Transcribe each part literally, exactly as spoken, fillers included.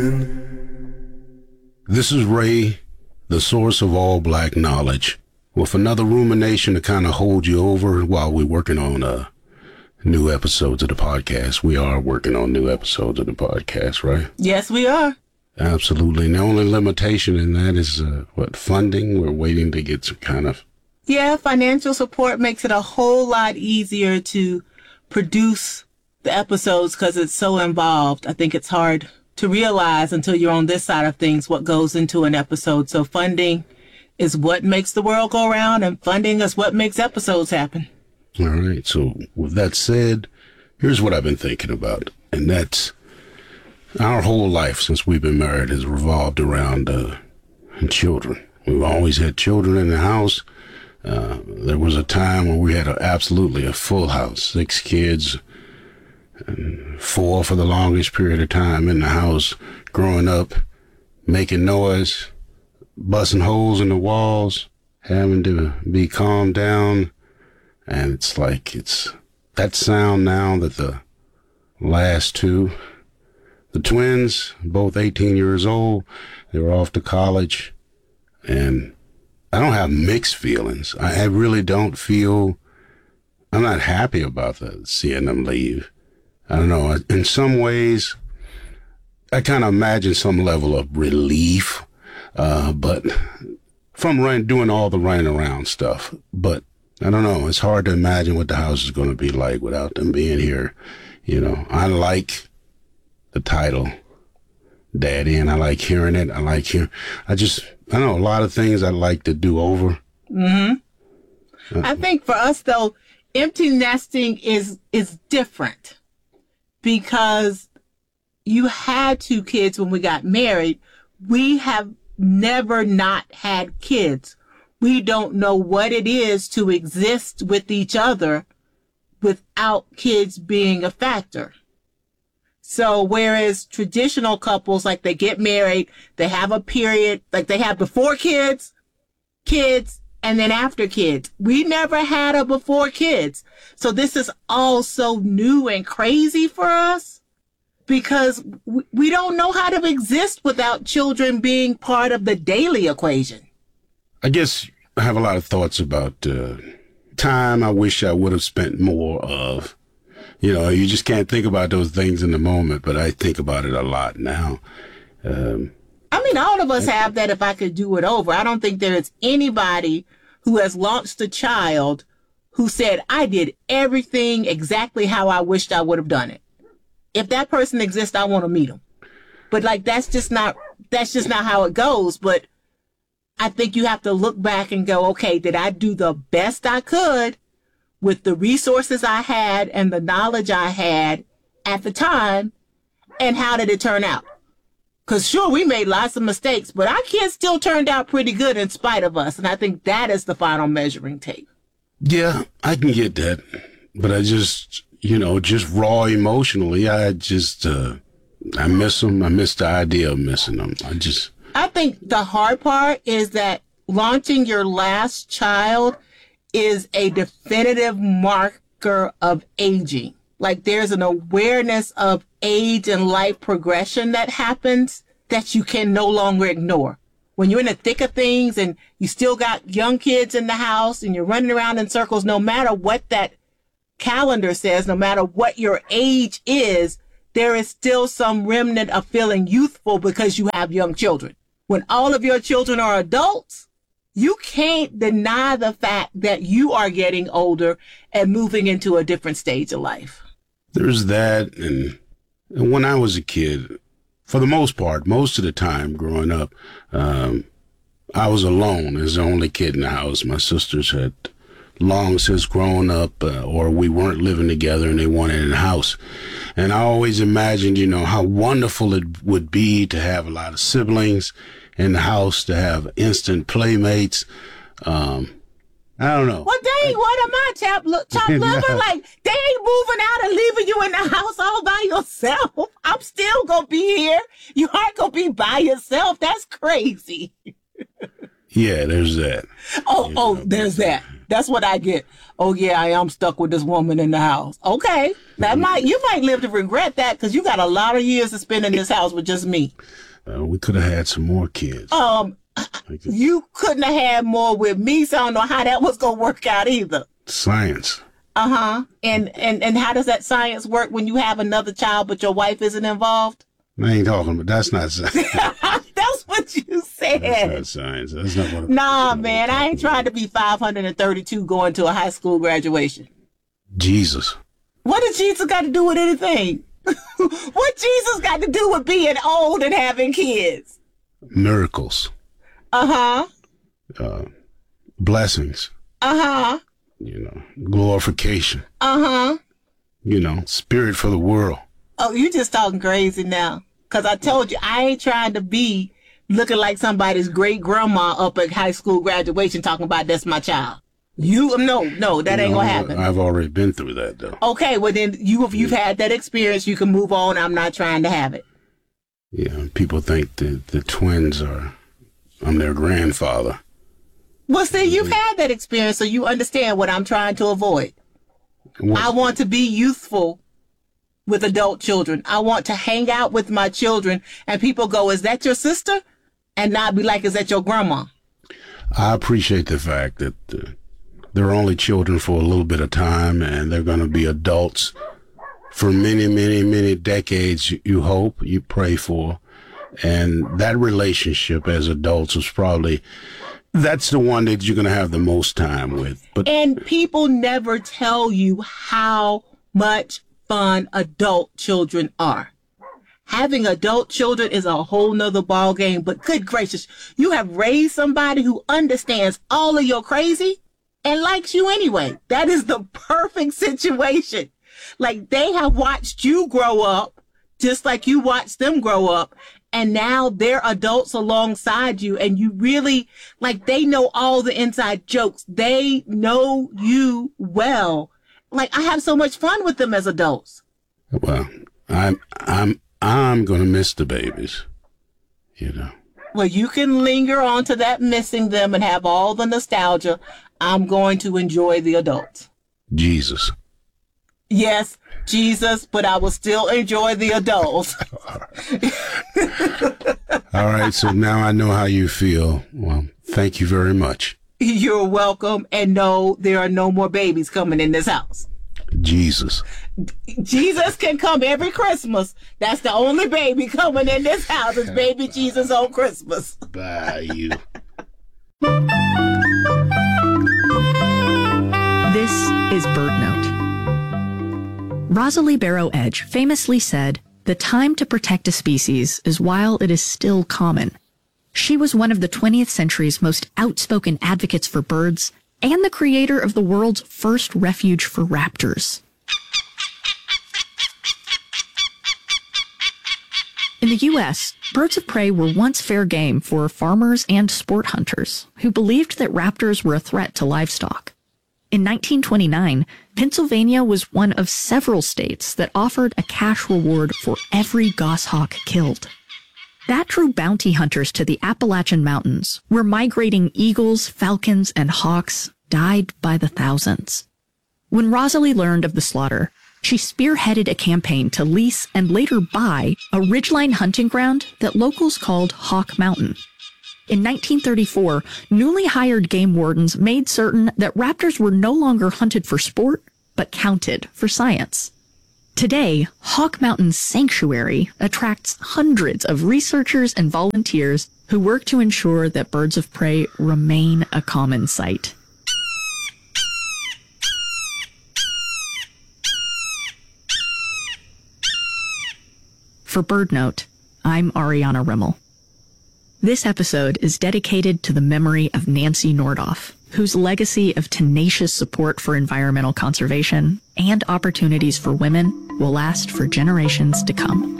This is Ray, the source of all black knowledge, with another rumination to kind of hold you over while we're working on uh, new episodes of the podcast. We are working on new episodes of the podcast, right? Yes, we are. Absolutely. And the only limitation in that is, uh, what, funding? We're waiting to get some kind of... Yeah, financial support makes it a whole lot easier to produce the episodes because it's so involved. I think it's hard to realize until you're on this side of things what goes into an episode. So funding is what makes the world go round, and funding is what makes episodes happen. All right. So with that said, here's what I've been thinking about, and that's our whole life since we've been married has revolved around uh, children. We've always had children in the house. Uh, there was a time when we had a, absolutely a full house, six kids, and four for the longest period of time in the house, growing up, making noise, busting holes in the walls, having to be calmed down. And it's like, it's that sound now that the last two, the twins, both eighteen years old, they were off to college, and I don't have mixed feelings. I, I really don't feel, I'm not happy about the, seeing them leave. I don't know. In some ways, I kind of imagine some level of relief, uh, but from run, doing all the running around stuff. But I don't know. It's hard to imagine what the house is going to be like without them being here. You know, I like the title, Daddy, and I like hearing it. I like hearing, I just, I don't know, a lot of things I'd like to do over. Mm-hmm. Uh, I think for us, though, empty nesting is is different. Because you had two kids when we got married. We have never not had kids. We don't know what it is to exist with each other without kids being a factor. So whereas traditional couples, like they get married, they have a period, like they have before kids, kids, and then after kids. We never had a before kids. So this is all so new and crazy for us because we don't know how to exist without children being part of the daily equation. I guess I have a lot of thoughts about uh, time I wish I would have spent more of. You know, you just can't think about those things in the moment, but I think about it a lot now. Um, I mean, all of us have that if I could do it over. I don't think there is anybody who has launched a child who said, I did everything exactly how I wished I would have done it. If that person exists, I want to meet him. But like, that's just not, that's just not how it goes. But I think you have to look back and go, okay, did I do the best I could with the resources I had and the knowledge I had at the time? And how did it turn out? Because sure, we made lots of mistakes, but our kids still turned out pretty good in spite of us. And I think that is the final measuring tape. Yeah, I can get that. But I just, you know, just raw emotionally, I just, uh, I miss them. I miss the idea of missing them. I just. I think the hard part is that launching your last child is a definitive marker of aging. Like there's an awareness of age and life progression that happens that you can no longer ignore. When you're in the thick of things and you still got young kids in the house and you're running around in circles, no matter what that calendar says, no matter what your age is, there is still some remnant of feeling youthful because you have young children. When all of your children are adults, you can't deny the fact that you are getting older and moving into a different stage of life. There's that. And, and when I was a kid, for the most part, most of the time growing up, um, I was alone as the only kid in the house. My sisters had long since grown up, uh, or we weren't living together and they wanted in the house. And I always imagined, you know, how wonderful it would be to have a lot of siblings in the house, to have instant playmates. Um, I don't know. Well, dang, what am I, chop, look, chop liver? Like, they ain't moving out and leaving you in the house all by yourself. I'm still going to be here. You aren't going to be by yourself. That's crazy. Yeah, there's that. Oh, you oh, know. there's that. That's what I get. Oh yeah, I am stuck with this woman in the house. Okay, that might you might live to regret that because you got a lot of years to spend in this house with just me. Uh, we could have had some more kids. Um, you couldn't have had more with me, so I don't know how that was gonna work out either. Science. Uh huh. And and and how does that science work when you have another child but your wife isn't involved? I ain't talking, but that's not science. That's what you said. That's not science. That's not what. Nah, man, I ain't trying to be five hundred thirty-two going to a high school graduation. Jesus. What did Jesus got to do with anything? What Jesus got to do with being old and having kids? Miracles. Uh-huh. Uh, blessings. Uh-huh. You know, glorification. Uh-huh. You know, spirit for the world. Oh, you just talking crazy now. Because I told you, I ain't trying to be looking like somebody's great-grandma up at high school graduation talking about that's my child. You, no, no, that ain't No, going to happen. I've already been through that, though. Okay, well then, you, if you've had that experience, you can move on. I'm not trying to have it. Yeah, people think that the twins are, I'm their grandfather. Well, see, you've had that experience, so you understand what I'm trying to avoid. What? I want to be youthful with adult children. I want to hang out with my children, and people go, is that your sister? And not be like, is that your grandma? I appreciate the fact that uh, they're only children for a little bit of time, and they're going to be adults for many, many, many decades, you hope, you pray for. And that relationship as adults is probably, that's the one that you're going to have the most time with. But And people never tell you how much fun adult children are. Having adult children is a whole nother ball game, but good gracious, you have raised somebody who understands all of your crazy and likes you anyway. That is the perfect situation. Like, they have watched you grow up just like you watched them grow up. And now they're adults alongside you. And you really, like, they know all the inside jokes. They know you well. Like, I have so much fun with them as adults. well, I'm, I'm, I'm going to miss the babies, you know. Well, you can linger on to that missing them and have all the nostalgia. I'm going to enjoy the adults. Jesus. Yes, Jesus, but I will still enjoy the adults. All right, so now I know how you feel. Well, thank you very much. You're welcome. And no, there are no more babies coming in this house. Jesus. Jesus can come every Christmas. That's the only baby coming in this house is baby Jesus on Christmas. Bye, you. This is Bird Note. Rosalie Barrow Edge famously said, "The time to protect a species is while it is still common." She was one of the twentieth century's most outspoken advocates for birds and the creator of the world's first refuge for raptors. In the U S, birds of prey were once fair game for farmers and sport hunters who believed that raptors were a threat to livestock. In nineteen twenty-nine, Pennsylvania was one of several states that offered a cash reward for every goshawk killed. That drew bounty hunters to the Appalachian Mountains, where migrating eagles, falcons, and hawks died by the thousands. When Rosalie learned of the slaughter, she spearheaded a campaign to lease and later buy a ridgeline hunting ground that locals called Hawk Mountain. In nineteen thirty-four, newly hired game wardens made certain that raptors were no longer hunted for sport, but counted for science. Today, Hawk Mountain Sanctuary attracts hundreds of researchers and volunteers who work to ensure that birds of prey remain a common sight. For Bird Note, I'm Ariana Rimmel. This episode is dedicated to the memory of Nancy Nordoff, whose legacy of tenacious support for environmental conservation and opportunities for women will last for generations to come.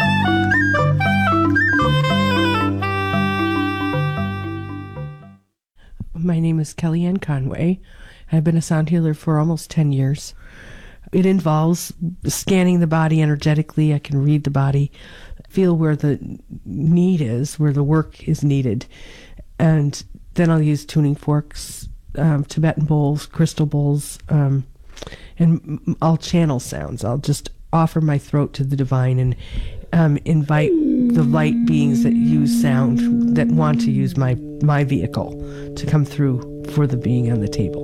My name is Kellyanne Conway. I've been a sound healer for almost ten years. It involves scanning the body energetically. I can read the body, feel where the need is, where the work is needed. And then I'll use tuning forks um, Tibetan bowls, crystal bowls, um, and I'll channel sounds. I'll just offer my throat to the divine and um, invite the light beings that use sound, that want to use my, my vehicle, to come through for the being on the table.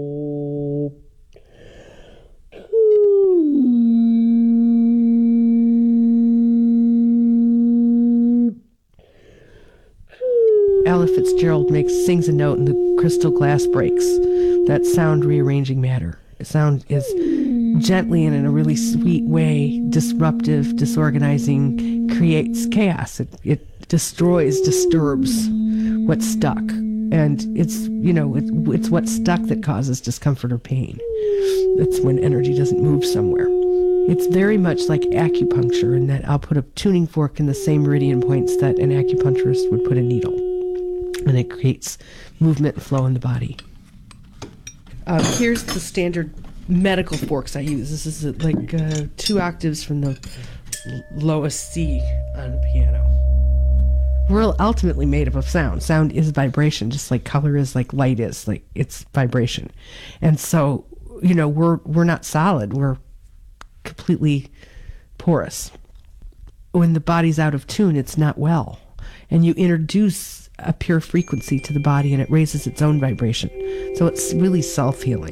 Ella Fitzgerald makes sings a note and the crystal glass breaks. That sound rearranging matter. Sound is gently and in a really sweet way disruptive, disorganizing, creates chaos. It, it destroys, disturbs what's stuck. And it's, you know, it, it's what's stuck that causes discomfort or pain. That's when energy doesn't move somewhere. It's very much like acupuncture in that I'll put a tuning fork in the same meridian points that an acupuncturist would put a needle. And it creates movement and flow in the body. Uh, here's the standard medical forks I use. This is uh, like uh, two octaves from the lowest C on the piano. We're ultimately made up of sound. Sound is vibration, just like color is, like light is. Like it's vibration. And so, you know, we're we're not solid. We're completely porous. When the body's out of tune, it's not well. And you introduce a pure frequency to the body and it raises its own vibration. So it's really self-healing.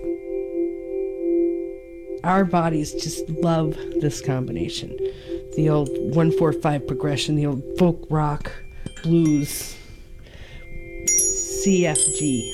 Our bodies just love this combination. The old one four five progression, the old folk rock, blues, C F G.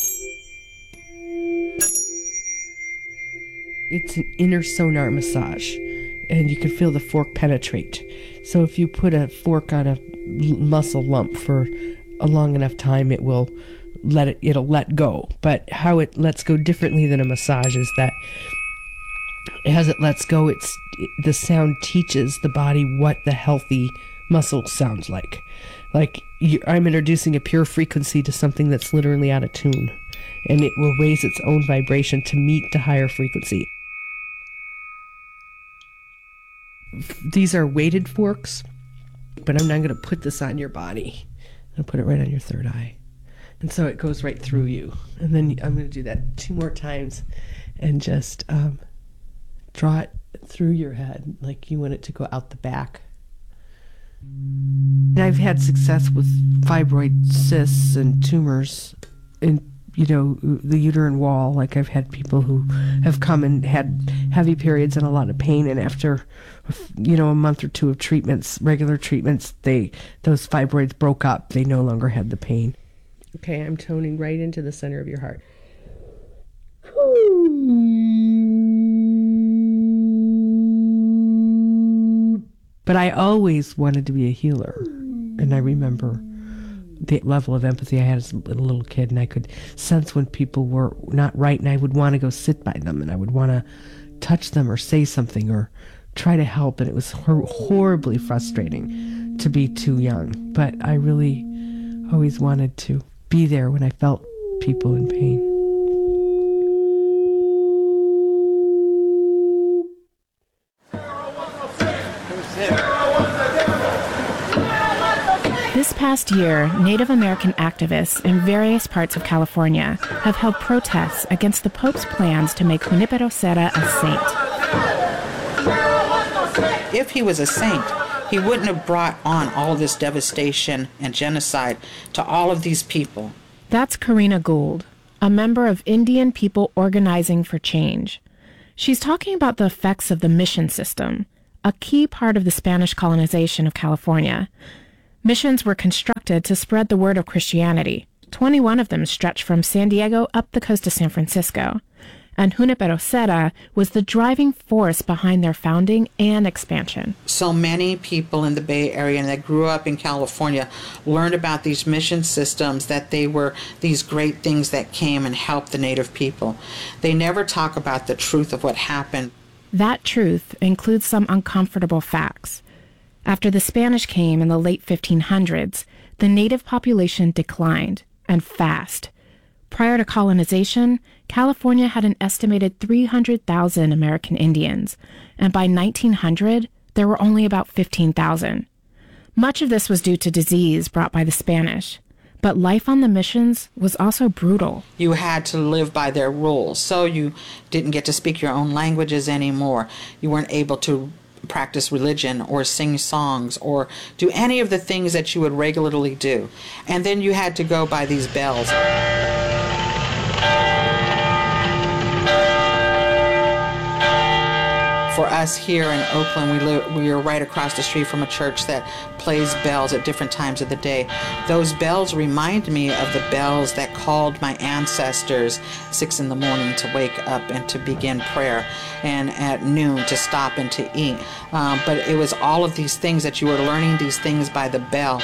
It's an inner sonar massage, and you can feel the fork penetrate. So if you put a fork on a muscle lump for a long enough time, it will let it, it'll let go. But how it lets go differently than a massage is that as it lets go, it's it, the sound teaches the body what the healthy muscle sounds like. Like you, I'm introducing a pure frequency to something that's literally out of tune, and it will raise its own vibration to meet the higher frequency. These are weighted forks, but I'm not going to put this on your body. I'm going to put it right on your third eye. And so it goes right through you. And then I'm going to do that two more times and just um, draw it through your head like you want it to go out the back. And I've had success with fibroid cysts and tumors in, you know, the uterine wall. Like I've had people who have come and had heavy periods and a lot of pain, and after, you know, a month or two of treatments, regular treatments, they those fibroids broke up. They no longer had the pain. Okay, I'm toning right into the center of your heart. But I always wanted to be a healer. And I remember the level of empathy I had as a little kid, and I could sense when people were not right, and I would want to go sit by them, and I would want to touch them or say something or try to help, and it was hor- horribly frustrating to be too young. But I really always wanted to be there when I felt people in pain. This past year, Native American activists in various parts of California have held protests against the Pope's plans to make Junipero Serra a saint. If he was a saint, he wouldn't have brought on all this devastation and genocide to all of these people. That's Karina Gould, a member of Indian People Organizing for Change. She's talking about the effects of the mission system, a key part of the Spanish colonization of California. Missions were constructed to spread the word of Christianity. twenty-one of them stretched from San Diego up the coast of San Francisco. And Junipero Serra was the driving force behind their founding and expansion. So many people in the Bay Area and that grew up in California learned about these mission systems, that they were these great things that came and helped the Native people. They never talk about the truth of what happened. That truth includes some uncomfortable facts. After the Spanish came in the late fifteen hundreds, the Native population declined, and fast. Prior to colonization, California had an estimated three hundred thousand American Indians, and by nineteen hundred, there were only about fifteen thousand. Much of this was due to disease brought by the Spanish, But life on the missions was also brutal. You had to live by their rules, so you didn't get to speak your own languages anymore. You weren't able to practice religion or sing songs or do any of the things that you would regularly do. And then you had to go by these bells. For us here in Oakland, we live, we are right across the street from a church that plays bells at different times of the day. Those bells remind me of the bells that called my ancestors six in the morning to wake up and to begin prayer, and at noon to stop and to eat. Um, but it was all of these things that you were learning these things by the bell.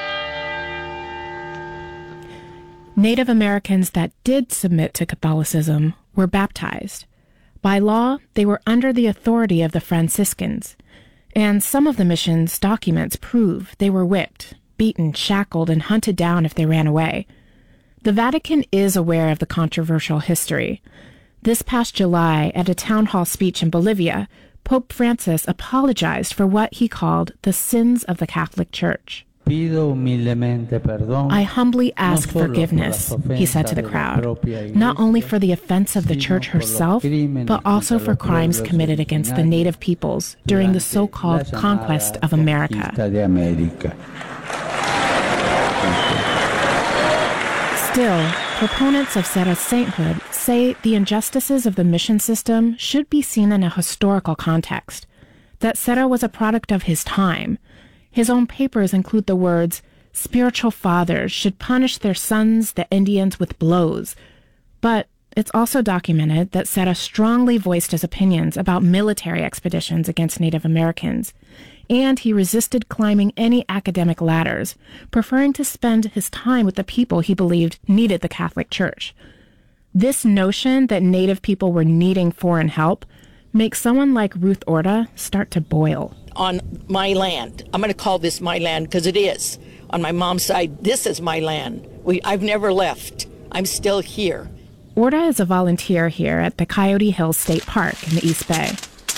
Native Americans that did submit to Catholicism were baptized. By law, they were under the authority of the Franciscans, and some of the mission's documents prove they were whipped, beaten, shackled, and hunted down if they ran away. The Vatican is aware of the controversial history. This past July, at a town hall speech in Bolivia, Pope Francis apologized for what he called the sins of the Catholic Church. I humbly ask forgiveness, he said to the crowd, not only for the offense of the Church herself, but also for crimes committed against the native peoples during the so-called conquest of America. Still, proponents of Serra's sainthood say the injustices of the mission system should be seen in a historical context, that Serra was a product of his time. His own papers include the words, spiritual fathers should punish their sons, the Indians, with blows. But it's also documented that Serra strongly voiced his opinions about military expeditions against Native Americans, and he resisted climbing any academic ladders, preferring to spend his time with the people he believed needed the Catholic Church. This notion that Native people were needing foreign help makes someone like Ruth Orta start to boil. On my land, I'm going to call this my land because it is. On my mom's side, this is my land. We, I've never left. I'm still here. Orta is a volunteer here at the Coyote Hills State Park in the East Bay.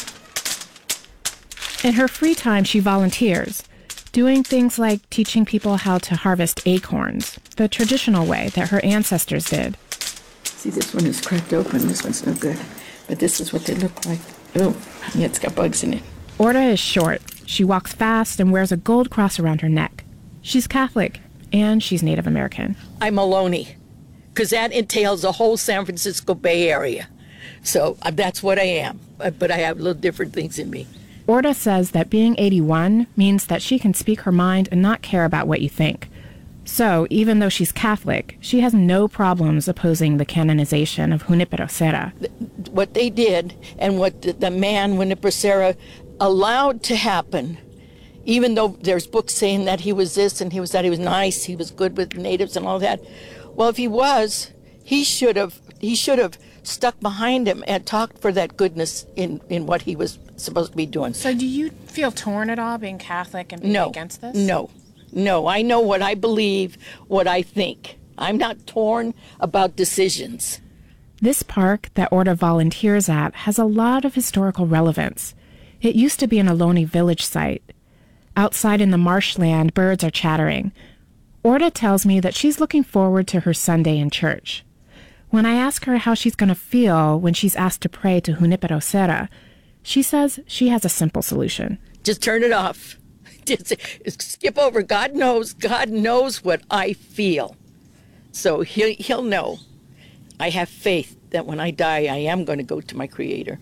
In her free time, she volunteers, doing things like teaching people how to harvest acorns, the traditional way that her ancestors did. See, this one is cracked open. This one's no good. But this is what they look like. Oh, yeah, it's got bugs in it. Orta is short. She walks fast and wears a gold cross around her neck. She's Catholic, and she's Native American. I'm Ohlone, because that entails the whole San Francisco Bay Area. So uh, that's what I am, uh, but I have little different things in me. Orta says that being eighty-one means that she can speak her mind and not care about what you think. So, even though she's Catholic, she has no problems opposing the canonization of Junipero Serra. What they did, and what the, the man, Junipero Serra, allowed to happen, even though there's books saying that he was this and he was that, he was nice, he was good with natives and all that. Well, if he was, he should have he should have stuck behind him and talked for that goodness in, in what he was supposed to be doing. So do you feel torn at all being Catholic and being no, against this? No, no. I know what I believe, what I think. I'm not torn about decisions. This park that Orta volunteers at has a lot of historical relevance. It used to be an Ohlone village site. Outside in the marshland, birds are chattering. Orta tells me that she's looking forward to her Sunday in church. When I ask her how she's going to feel when she's asked to pray to Junipero Serra, she says she has a simple solution. Just turn it off. Just skip over. God knows. God knows what I feel. So he'll, he'll know. I have faith that when I die, I am going to go to my Creator.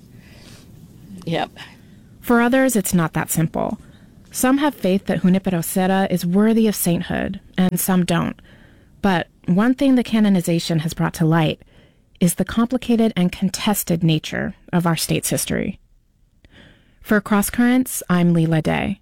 Yep. For others, it's not that simple. Some have faith that Junipero Serra is worthy of sainthood, and some don't. But one thing the canonization has brought to light is the complicated and contested nature of our state's history. For Cross Currents, I'm Leela Day.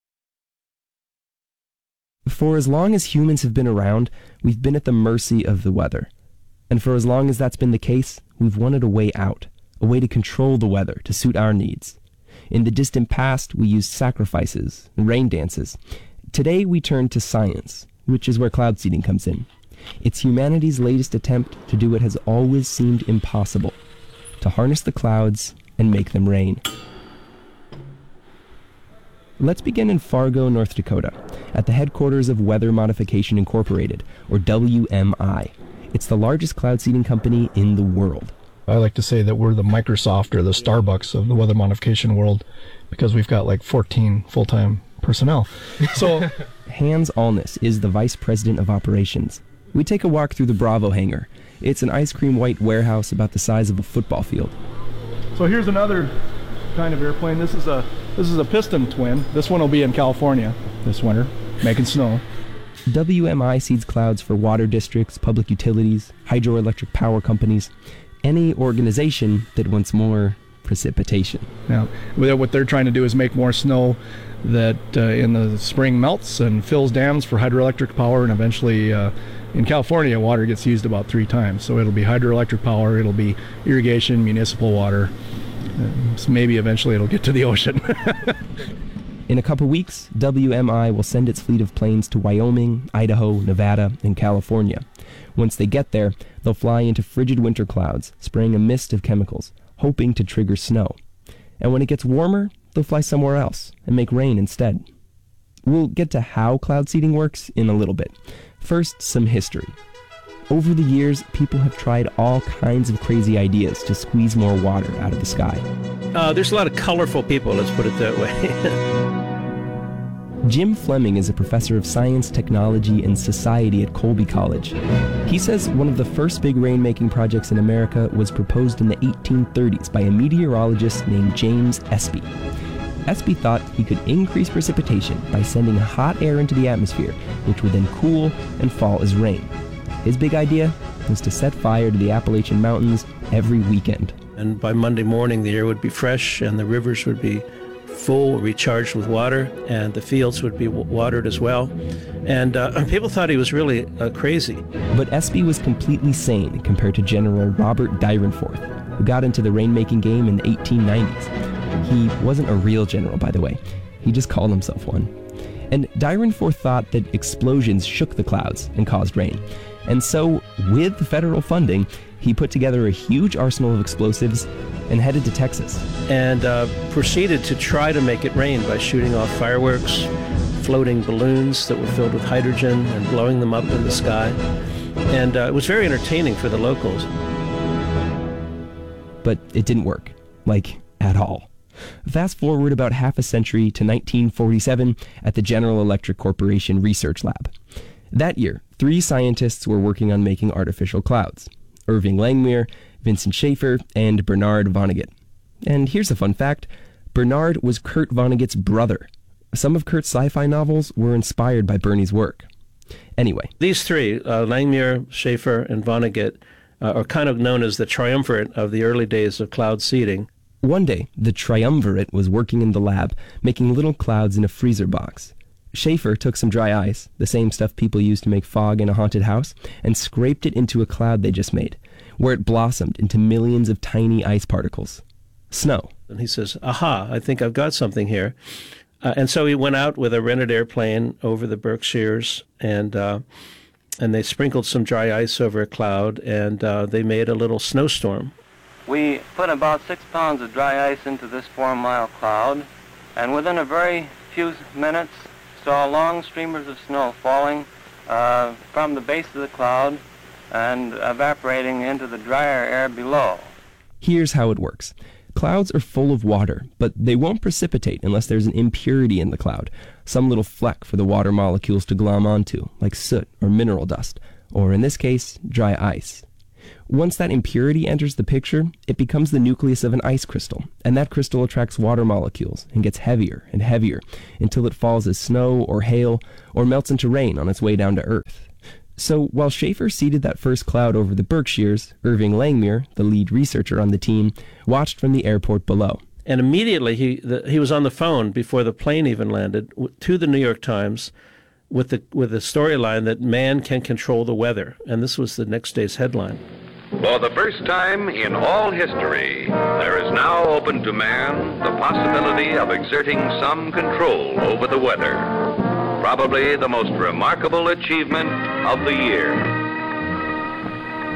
For as long as humans have been around, we've been at the mercy of the weather. And for as long as that's been the case, we've wanted a way out, a way to control the weather to suit our needs. In the distant past, we used sacrifices and rain dances. Today, we turn to science, which is where cloud seeding comes in. It's humanity's latest attempt to do what has always seemed impossible, to harness the clouds and make them rain. Let's begin in Fargo, North Dakota, at the headquarters of Weather Modification Incorporated, or W M I. It's the largest cloud seeding company in the world. I like to say that we're the Microsoft or the Starbucks of the weather modification world because we've got like fourteen full-time personnel. So Hans Allness is the vice president of operations. We take a walk through the Bravo hangar. It's an ice cream white warehouse about the size of a football field. So here's another kind of airplane. This is a this is a piston twin. This one will be in California this winter, making snow. W M I seeds clouds for water districts, public utilities, hydroelectric power companies, any organization that wants more precipitation. Now, what they're trying to do is make more snow that uh, in the spring melts and fills dams for hydroelectric power, and eventually uh, in California water gets used about three times. So it'll be hydroelectric power, it'll be irrigation, municipal water, uh, so maybe eventually it'll get to the ocean. In a couple weeks, W M I will send its fleet of planes to Wyoming, Idaho, Nevada, and California. Once they get there, they'll fly into frigid winter clouds, spraying a mist of chemicals, hoping to trigger snow. And when it gets warmer, they'll fly somewhere else and make rain instead. We'll get to how cloud seeding works in a little bit. First, some history. Over the years, people have tried all kinds of crazy ideas to squeeze more water out of the sky. Uh, there's a lot of colorful people, let's put it that way. Jim Fleming is a professor of science, technology, and society at Colby College. He says one of the first big rainmaking projects in America was proposed in the eighteen thirties by a meteorologist named James Espy. Espy thought he could increase precipitation by sending hot air into the atmosphere, which would then cool and fall as rain. His big idea was to set fire to the Appalachian Mountains every weekend. And by Monday morning, the air would be fresh and the rivers would be full, recharged with water, and the fields would be w- watered as well. And uh, people thought he was really uh, crazy. But Espy was completely sane compared to General Robert Dyrenforth, who got into the rainmaking game in the eighteen nineties. He wasn't a real general, by the way. He just called himself one. And Dyrenforth thought that explosions shook the clouds and caused rain. And so, with the federal funding, he put together a huge arsenal of explosives and headed to Texas. And uh, proceeded to try to make it rain by shooting off fireworks, floating balloons that were filled with hydrogen and blowing them up in the sky. And uh, it was very entertaining for the locals. But it didn't work, like, at all. Fast forward about half a century to nineteen forty-seven at the General Electric Corporation Research Lab. That year, three scientists were working on making artificial clouds: Irving Langmuir, Vincent Schaefer, and Bernard Vonnegut. And here's a fun fact: Bernard was Kurt Vonnegut's brother. Some of Kurt's sci-fi novels were inspired by Bernie's work. Anyway. These three, uh, Langmuir, Schaefer, and Vonnegut, uh, are kind of known as the triumvirate of the early days of cloud seeding. One day, the triumvirate was working in the lab, making little clouds in a freezer box. Schaefer took some dry ice, the same stuff people use to make fog in a haunted house, and scraped it into a cloud they just made, where it blossomed into millions of tiny ice particles. Snow. And he says, aha, I think I've got something here. Uh, and so he went out with a rented airplane over the Berkshires, and uh, and they sprinkled some dry ice over a cloud, and uh, they made a little snowstorm. We put about six pounds of dry ice into this four-mile cloud, and within a very few minutes, saw long streamers of snow falling uh, from the base of the cloud and evaporating into the drier air below. Here's how it works. Clouds are full of water, but they won't precipitate unless there's an impurity in the cloud, some little fleck for the water molecules to glom onto, like soot or mineral dust, or in this case, dry ice. Once that impurity enters the picture, it becomes the nucleus of an ice crystal, and that crystal attracts water molecules and gets heavier and heavier until it falls as snow or hail or melts into rain on its way down to Earth. So while Schaefer seeded that first cloud over the Berkshires, Irving Langmuir, the lead researcher on the team, watched from the airport below. And immediately he the, he was on the phone before the plane even landed w- to the New York Times with the with the storyline that man can control the weather. And this was the next day's headline. For the first time in all history, there is now open to man the possibility of exerting some control over the weather. Probably the most remarkable achievement of the year.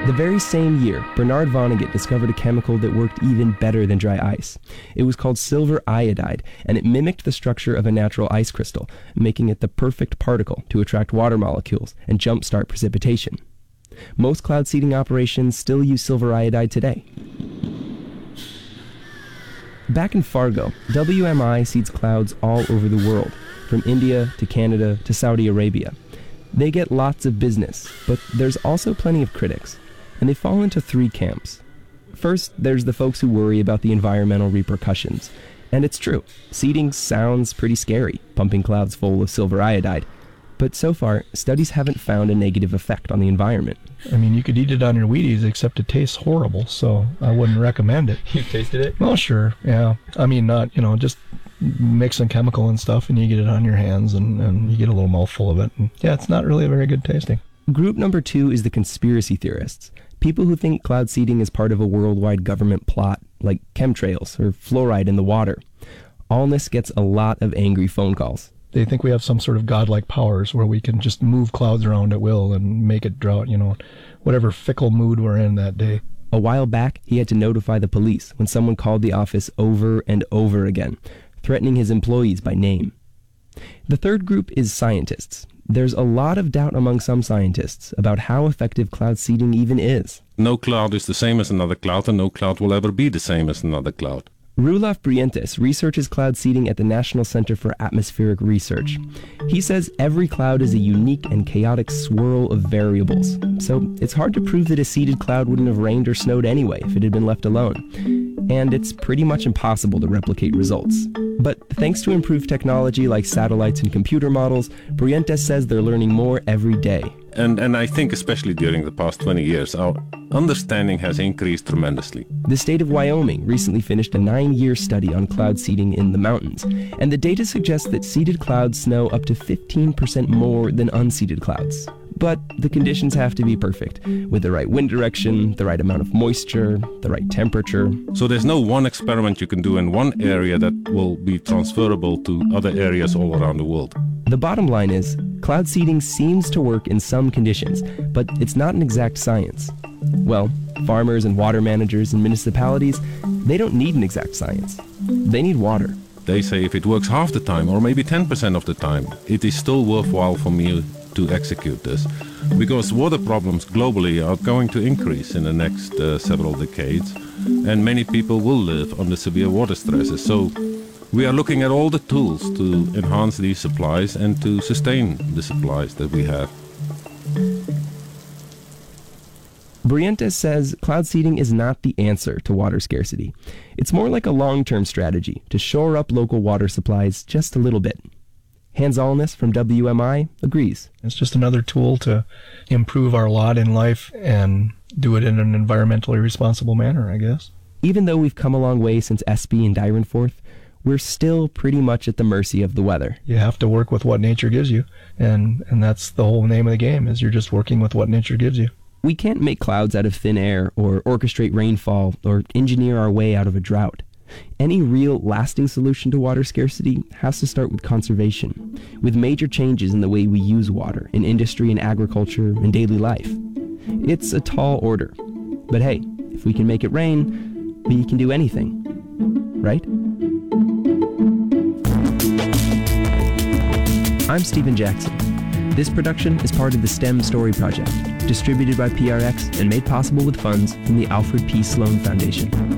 The very same year, Bernard Vonnegut discovered a chemical that worked even better than dry ice. It was called silver iodide, and it mimicked the structure of a natural ice crystal, making it the perfect particle to attract water molecules and jumpstart precipitation. Most cloud seeding operations still use silver iodide today. Back in Fargo, W M I seeds clouds all over the world, from India to Canada to Saudi Arabia. They get lots of business, but there's also plenty of critics, and they fall into three camps. First, there's the folks who worry about the environmental repercussions. And it's true, seeding sounds pretty scary, pumping clouds full of silver iodide. But so far, studies haven't found a negative effect on the environment. I mean, you could eat it on your Wheaties, except it tastes horrible, so I wouldn't recommend it. You've tasted it? Well, sure, yeah. I mean, not, you know, just mix some chemical and stuff, and you get it on your hands, and, and you get a little mouthful of it. And yeah, it's not really very good tasting. Group number two is the conspiracy theorists. People who think cloud seeding is part of a worldwide government plot, like chemtrails or fluoride in the water. Allness gets a lot of angry phone calls. They think we have some sort of godlike powers where we can just move clouds around at will and make it drought, you know, whatever fickle mood we're in that day. A while back, he had to notify the police when someone called the office over and over again, threatening his employees by name. The third group is scientists. There's a lot of doubt among some scientists about how effective cloud seeding even is. No cloud is the same as another cloud, and no cloud will ever be the same as another cloud. Roelof Brientes researches cloud seeding at the National Center for Atmospheric Research. He says every cloud is a unique and chaotic swirl of variables, so it's hard to prove that a seeded cloud wouldn't have rained or snowed anyway if it had been left alone. And it's pretty much impossible to replicate results. But thanks to improved technology like satellites and computer models, Brientes says they're learning more every day. And and I think especially during the past twenty years, our understanding has increased tremendously. The state of Wyoming recently finished a nine-year study on cloud seeding in the mountains, and the data suggests that seeded clouds snow up to fifteen percent more than unseeded clouds. But the conditions have to be perfect, with the right wind direction, the right amount of moisture, the right temperature. So there's no one experiment you can do in one area that will be transferable to other areas all around the world. The bottom line is, cloud seeding seems to work in some conditions, but it's not an exact science. Well, farmers and water managers and municipalities, they don't need an exact science. They need water. They say if it works half the time, or maybe ten percent of the time, it is still worthwhile for me to execute this, because water problems globally are going to increase in the next uh, several decades, and many people will live under severe water stresses. So we are looking at all the tools to enhance these supplies and to sustain the supplies that we have. Brientes says cloud seeding is not the answer to water scarcity. It's more like a long-term strategy to shore up local water supplies just a little bit. Hans Allness from W M I agrees. It's just another tool to improve our lot in life and do it in an environmentally responsible manner, I guess. Even though we've come a long way since Espy and Dyrenforth, we're still pretty much at the mercy of the weather. You have to work with what nature gives you, and, and that's the whole name of the game, is you're just working with what nature gives you. We can't make clouds out of thin air, or orchestrate rainfall, or engineer our way out of a drought. Any real lasting solution to water scarcity has to start with conservation, with major changes in the way we use water in industry and agriculture and daily life. It's a tall order, but hey, if we can make it rain, we can do anything, right? I'm Stephen Jackson. This production is part of the STEM Story Project, distributed by P R X and made possible with funds from the Alfred P. Sloan Foundation.